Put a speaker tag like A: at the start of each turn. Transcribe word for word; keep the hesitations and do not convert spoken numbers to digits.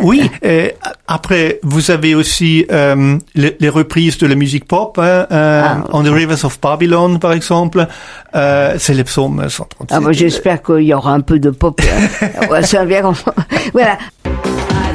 A: Oui, et après, vous avez aussi euh, les, les reprises de la musique pop, hein, euh,
B: Ah.
A: On the Rivers of Babylon, par exemple. Euh, c'est les psaumes cent trente-sept.
B: Ah, moi, j'espère qu'il y aura un peu de pop. Hein. Ouais, ça va bien. Voilà.